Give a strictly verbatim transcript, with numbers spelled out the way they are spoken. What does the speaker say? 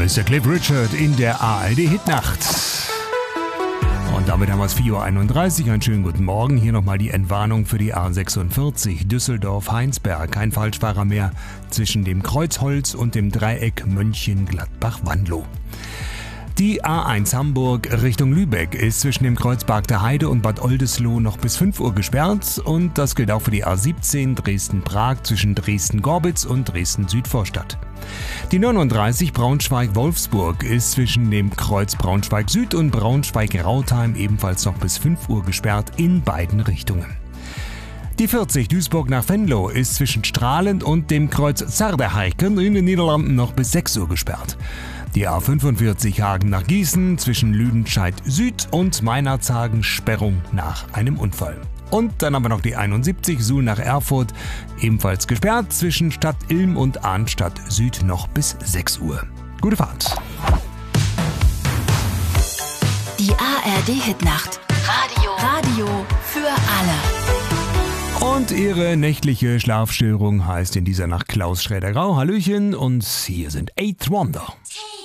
Mister Cliff Richard in der A R D-Hitnacht. Und damit haben wir es vier Uhr einunddreißig. Einen schönen guten Morgen. Hier nochmal die Entwarnung für die A sechsundvierzig Düsseldorf-Heinsberg. Kein Falschfahrer mehr zwischen dem Kreuzholz und dem Dreieck Mönchengladbach-Wanlo. Die A eins Hamburg Richtung Lübeck ist zwischen dem Kreuz Bargter Heide und Bad Oldesloe noch bis fünf Uhr gesperrt. Und das gilt auch für die A siebzehn Dresden-Prag zwischen Dresden-Gorbitz und Dresden-Südvorstadt. Die neununddreißig Braunschweig-Wolfsburg ist zwischen dem Kreuz Braunschweig-Süd und Braunschweig-Rautheim ebenfalls noch bis fünf Uhr gesperrt in beiden Richtungen. Die vierzig Duisburg nach Venlo ist zwischen Strahlend und dem Kreuz Zerderheiken in den Niederlanden noch bis sechs Uhr gesperrt. Die A fünfundvierzig Hagen nach Gießen zwischen Lüdenscheid Süd und Meinerzhagen Sperrung nach einem Unfall. Und dann haben wir noch die einundsiebzig Suhl nach Erfurt, ebenfalls gesperrt zwischen Stadt Ilm und Arnstadt Süd noch bis sechs Uhr. Gute Fahrt! Die A R D-Hitnacht. Radio. Radio für alle. Und ihre nächtliche Schlafstörung heißt in dieser Nacht Klaus Schräder-Grau. Hallöchen und hier sind Eighth Wonder.